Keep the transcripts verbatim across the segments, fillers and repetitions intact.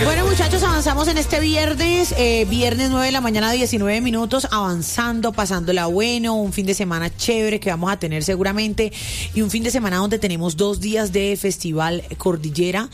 Bueno, muchachos, avanzamos en este viernes, eh, viernes nueve de la mañana, diecinueve minutos, avanzando, pasándola bueno, un fin de semana chévere que vamos a tener seguramente, y un fin de semana donde tenemos dos días de Festival Cordillera,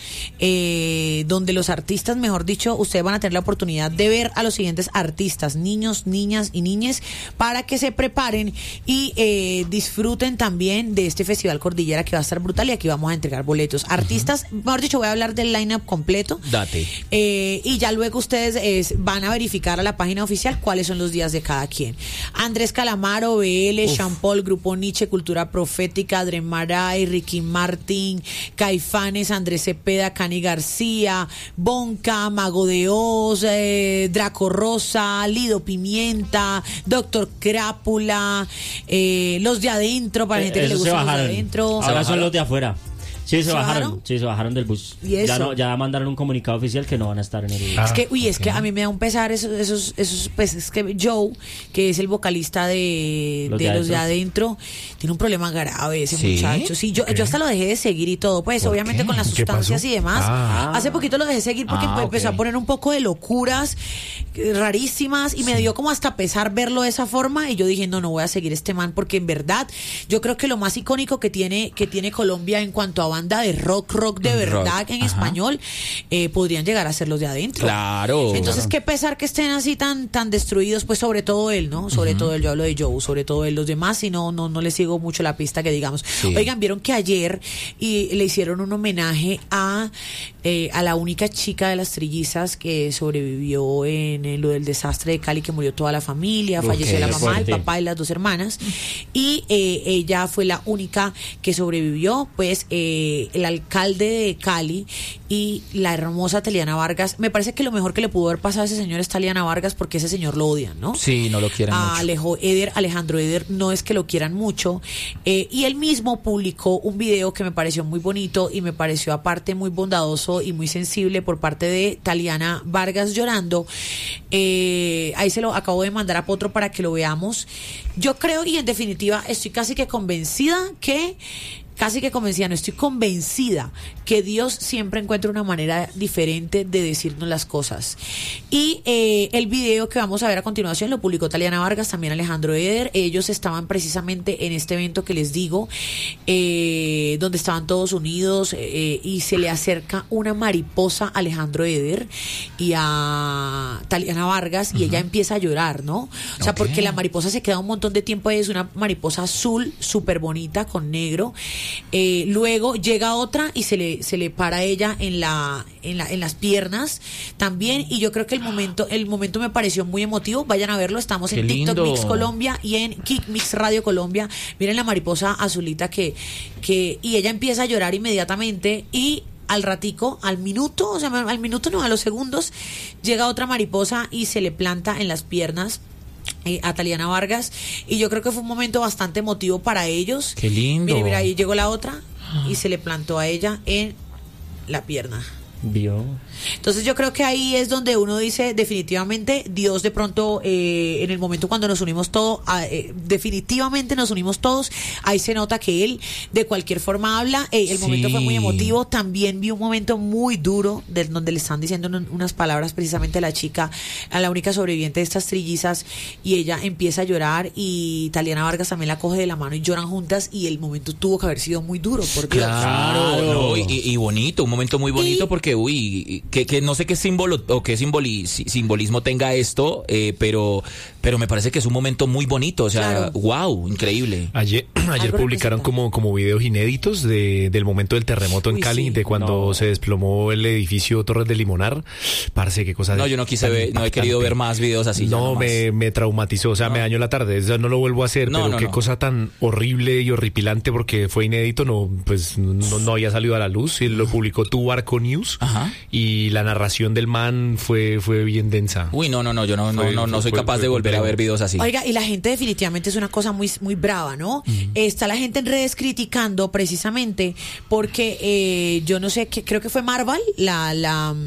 eh, donde los artistas, mejor dicho, ustedes van a tener la oportunidad de ver a los siguientes artistas, niños, niñas y niñes, para que se preparen y eh, disfruten también de este Festival Cordillera que va a estar brutal, y aquí vamos a entregar boletos. Artistas, uh-huh. mejor dicho, voy a hablar del line-up completo. Date. Eh, y ya luego ustedes eh, van a verificar a la página oficial cuáles son los días de cada quien. Andrés Calamaro, B L, Sean Paul, Grupo Nietzsche, Cultura Profética, Adrien Maray, Ricky Martin, Caifanes, Andrés Cepeda, Cani García, Bonca, Mago de Oz, eh, Draco Rosa, Lido Pimienta, Doctor Crápula, eh, los de adentro, para eh, gente que le gusta los de adentro. Ahora son los de afuera. Sí, se, ¿Se bajaron? bajaron, sí, se bajaron del bus. ¿Y eso? Ya, no, ya mandaron un comunicado oficial que no van a estar en el... Ah, es que, uy, okay. es que a mí me da un pesar esos, esos, esos, pues es que Joe, que es el vocalista de los de, de, los de adentro, tiene un problema grave ese ¿Sí? muchacho. Sí, yo, yo hasta lo dejé de seguir y todo, pues obviamente qué? con las sustancias y demás. Ah. Hace poquito lo dejé seguir porque ah, empezó okay. a poner un poco de locuras rarísimas y sí. me dio como hasta pesar verlo de esa forma, y yo dije, no, no voy a seguir este man, porque en verdad yo creo que lo más icónico que tiene, que tiene Colombia en cuanto a banda de rock, rock de verdad rock. en Ajá. español, eh, podrían llegar a ser los de adentro. Claro. Entonces, claro. qué pesar que estén así tan tan destruidos, pues sobre todo él, ¿no? Sobre uh-huh. todo él, yo hablo de Joe, sobre todo él, los demás, y no, no, no le sigo mucho la pista que digamos. Sí. Oigan, vieron que ayer y le hicieron un homenaje a, eh, a la única chica de las trillizas que sobrevivió en, en lo del desastre de Cali, que murió toda la familia, okay. falleció la mamá, fuerte. el papá y las dos hermanas, y eh, ella fue la única que sobrevivió, pues eh, el alcalde de Cali y la hermosa Taliana Vargas. Me parece que lo mejor que le pudo haber pasado a ese señor es Taliana Vargas, porque ese señor lo odian, ¿no? Sí, no lo quieren a mucho. Alejo Eder, Alejandro Eder, no es que lo quieran mucho, eh, y él mismo publicó un video que me pareció muy bonito y me pareció aparte muy bondadoso y muy sensible por parte de Taliana Vargas llorando. Eh, ahí se lo acabo de mandar a Potro para que lo veamos. Yo creo, y en definitiva estoy casi que convencida que Casi que convencida, no estoy convencida que Dios siempre encuentra una manera diferente de decirnos las cosas. Y eh, el video que vamos a ver a continuación lo publicó Taliana Vargas, también Alejandro Eder. Ellos estaban precisamente en este evento que les digo, eh, donde estaban todos unidos, eh, y se le acerca una mariposa a Alejandro Eder y a Taliana Vargas, y uh-huh. ella empieza a llorar, ¿no? O sea, okay. porque la mariposa se queda un montón de tiempo, es una mariposa azul, súper bonita, con negro. Eh, luego llega otra y se le se le para a ella en la en la en las piernas también, y yo creo que el momento el momento me pareció muy emotivo. Vayan a verlo, estamos Qué en TikTok lindo. Mix Colombia y en Kick Mix Radio Colombia. Miren la mariposa azulita que que y ella empieza a llorar inmediatamente, y al ratico, al minuto, o sea, al minuto no, a los segundos, llega otra mariposa y se le planta en las piernas Eh, a Taliana Vargas, y yo creo que fue un momento bastante emotivo para ellos. Qué lindo. Mira, mira, ahí llegó la otra y se le plantó a ella en la pierna. Vio. Entonces yo creo que ahí es donde uno dice, definitivamente Dios de pronto, eh, en el momento cuando nos unimos todos, eh, definitivamente nos unimos todos, ahí se nota que Él de cualquier forma habla. Eh, el sí. momento fue muy emotivo. También vi un momento muy duro de, donde le están diciendo unas palabras precisamente a la chica, a la única sobreviviente de estas trillizas, y ella empieza a llorar, y Taliana Vargas también la coge de la mano y lloran juntas, y el momento tuvo que haber sido muy duro, porque claro, no, y, y bonito, un momento muy bonito, y, porque uy, que, que no sé qué símbolo o qué simboli, simbolismo tenga esto, eh, pero pero me parece que es un momento muy bonito, o sea, claro. wow, increíble. Ayer, ayer publicaron como, como videos inéditos de, del momento del terremoto en Uy, Cali, sí. de cuando no. se desplomó el edificio Torres de Limonar. Parece que cosa. No, yo no quise ver, no he querido ver más videos así. No, me, me traumatizó, o sea, no. me dañó la tarde, o sea, no lo vuelvo a hacer, no, pero no, qué no. cosa tan horrible y horripilante, porque fue inédito, no, pues no, no había salido a la luz, y lo publicó Tu Arco News. Ajá. Y la narración del man fue, fue bien densa. Uy, no, no, no, yo no, fue, no, no, no soy fue, capaz fue, de volver fue, a ver videos así. Oiga, y la gente definitivamente es una cosa muy, muy brava, ¿no? Uh-huh. Está la gente en redes criticando precisamente porque eh, yo no sé, que, creo que fue Marvel, la, la,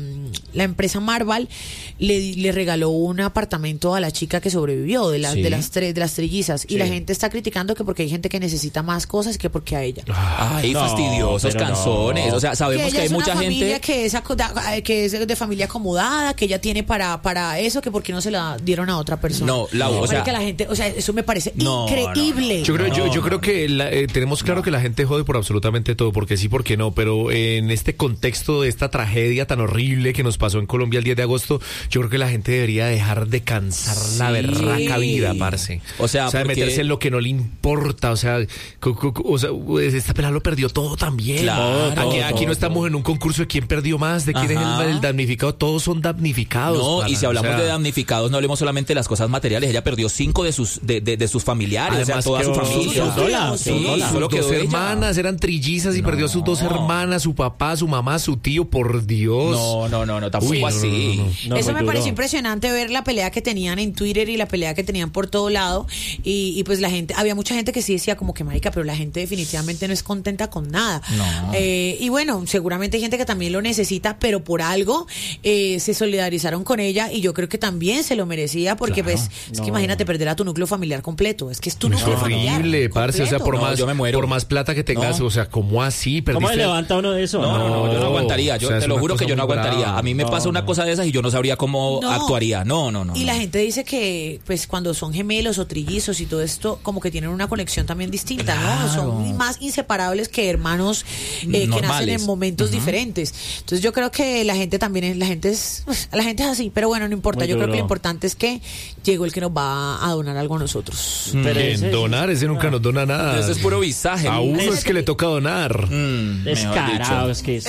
la empresa Marval le, le regaló un apartamento a la chica que sobrevivió de las, sí. de las tres, de las trillizas, sí. y la gente está criticando que porque hay gente que necesita más cosas que porque a ella. Ay, no, fastidiosos canzones. No. O sea, sabemos que, que hay es mucha una gente que es, que es de familia acomodada, que ella tiene para, para eso, que porque no se la dieron a otra persona. No, la, o sea, que la gente, o sea, eso me parece no, increíble. No, no. Yo creo, no, yo, yo no, creo que la, eh, tenemos claro no. que la gente jode por absolutamente todo, porque sí, porque no, pero en este contexto de esta tragedia tan horrible que nos pasó en Colombia el diez de agosto, yo creo que la gente debería dejar de cansar sí. la berraca vida, parce. O sea, o sea porque... de meterse en lo que no le importa, o sea, co, co, o sea esta pelada lo perdió todo también. Claro, aquí, todo, aquí todo, no estamos todo. en un concurso de quién perdió más, de quién Ajá. es el, el damnificado, todos son damnificados. No, para, y si hablamos o sea, de damnificados, no hablemos solamente de las cosas materiales, ella perdió cinco de sus de, de, de sus familiares, además, o sea, toda su familia. Sus sola, sí, sola. Solo sus dos hermanas eran trillizas y no. perdió a sus dos hermanas, su papá, su mamá, su tío, por Dios. No, no, no, no, tampoco Uy, así. No, no, no, no. Eso me pareció impresionante ver la pelea que tenían en Twitter y la pelea que tenían por todo lado y, y pues la gente, había mucha gente que sí decía como que marica, pero la gente definitivamente no es contenta con nada. No. Eh, y bueno, seguramente hay gente que también lo necesita, pero por algo eh, se solidarizaron con ella y yo creo que también se lo merecía porque claro. pues es no. que imagínate perder a tu núcleo familiar completo, es que es tu núcleo es familiar. horrible, parce, o sea, por no, más, yo me muero. por más plata que tengas, no. o sea, ¿cómo así? ¿Cómo se levanta uno de eso? No, no, no, yo no aguantaría, yo o sea, te lo juro que yo no aguantaría. brava. A mí me no, pasa una no. cosa de esas y yo no sabría cómo No. actuaría. No, no, no. Y no. la gente dice que pues cuando son gemelos o trillizos y todo esto como que tienen una conexión también distinta, claro. ¿no? Son más inseparables que hermanos eh, que nacen en momentos uh-huh. diferentes. Entonces yo creo que la gente también es, la gente es, pues, la gente es así, pero bueno, no importa. Muy yo duro. creo que lo importante es que llegó el que nos va a donar algo a nosotros. Mm. Pero ese, donar, ese nunca nos dona nada. Eso es puro visaje. A uno Ese es que le toca donar. Mm, Descarado, es que es.